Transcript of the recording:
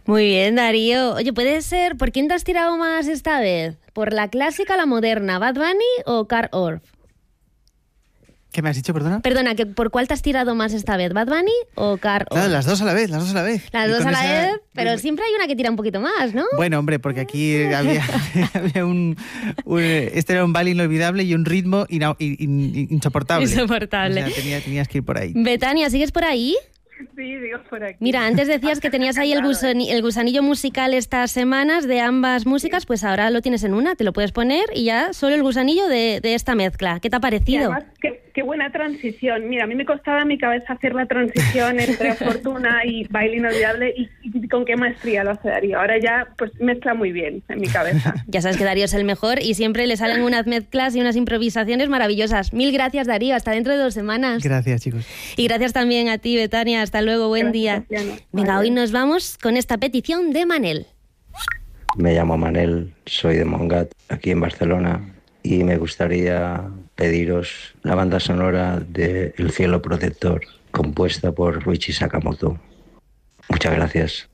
Muy bien, Darío. Oye, ¿puede ser, por quién te has tirado más esta vez? ¿Por la clásica o la moderna? ¿Bad Bunny o Carl Orff? ¿Qué me has dicho, perdona? Perdona, ¿por cuál te has tirado más esta vez? ¿Bad Bunny o Carl Orff? Claro, las dos a la vez. Las dos a la vez, pero siempre hay una que tira un poquito más, ¿no? Bueno, hombre, porque aquí había este era un baile inolvidable y un ritmo insoportable. Insoportable. O sea, tenías que ir por ahí. Betania, ¿sigues por ahí? Sí, digo por aquí. Mira, antes decías que tenías ahí el gusanillo musical estas semanas de ambas músicas, pues ahora lo tienes en una, te lo puedes poner y ya solo el gusanillo de esta mezcla. ¿Qué te ha parecido? Y además, qué buena transición. Mira, a mí me costaba en mi cabeza hacer la transición entre Fortuna y Baile Inolvidable y con qué maestría lo hace Darío. Ahora ya pues mezcla muy bien en mi cabeza. Ya sabes que Darío es el mejor y siempre le salen unas mezclas y unas improvisaciones maravillosas. Mil gracias, Darío. Hasta dentro de 2 semanas. Gracias, chicos. Y gracias también a ti, Betania. Hasta luego. Buen día. Venga, hoy nos vamos con esta petición de Manel. Me llamo Manel, soy de Montgat, aquí en Barcelona, y me gustaría pediros la banda sonora de El cielo protector, compuesta por Ruichi Sakamoto. Muchas gracias.